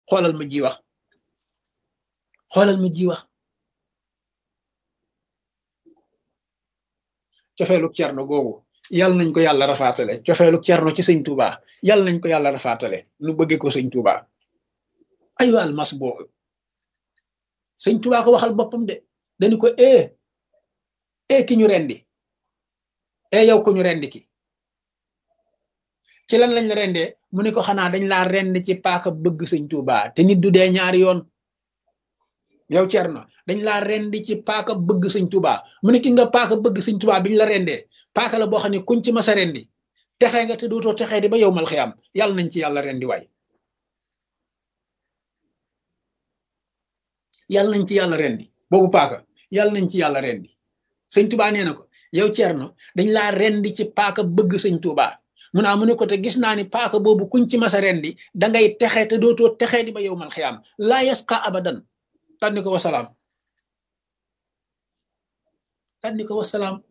xoolal ma ji wax xoolal ma ji wax cofeelu cerno googu yàlla nañ ko yàlla rafaatale cofeelu cerno ci sëñ Tuuba yàlla nañ ko yàlla rafaatale nu bëggee ko sëñ Tuuba ay waal mas boobu sëñ Tuuba ko waxal boppam de dañu ko ki ñu rendi yow ko ñu rendi ki ci lan lañ la rendee mu ne ko xanaa dañ laa rend ci paaka bëgg sëñ Tuuba te nit du dee ñaari yoon yow cerno dañ laa rendi ci paaka bëgg sëñ Tuuba mu ne ki nga paaka bëgg sëñ Tuuba biñ la rendee paaka la boo xam ne kuñ ci masa rendi texee nga te dootoo texee di ba yow mal xiyaam yàlla nañ ci yàlla rendi waay yàlla nañ ci yàlla rendi boobu paaka yàlla nañ ci yàlla rendi sëñ Tuuba nee na ko yow cerno dañ laa rendi ci paaka bëgg sëñ Tuuba mu ne ko te gis naa ni paaka boobu kuñ ci masa rendi dangay texee te dootoo texee di ba yow mal xiyaam laa yasqa abadan tànni ko wasalaam